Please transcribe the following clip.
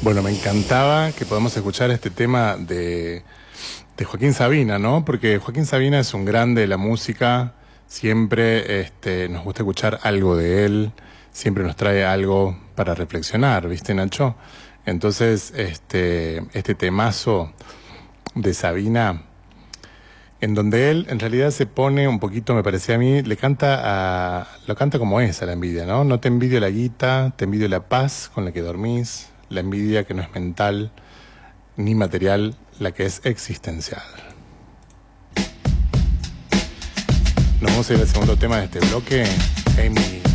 Bueno, me encantaba que podamos escuchar este tema de Joaquín Sabina, ¿no? Porque Joaquín Sabina es un grande de la música, siempre nos gusta escuchar algo de él, siempre nos trae algo para reflexionar, ¿viste, Nacho? Entonces, este temazo de Sabina, en donde él en realidad se pone un poquito, me parecía a mí, lo canta como es a la envidia, ¿no? No te envidio la guita, te envidio la paz con la que dormís, la envidia que no es mental ni material, la que es existencial. Nos vamos a ir al segundo tema de este bloque, Amy.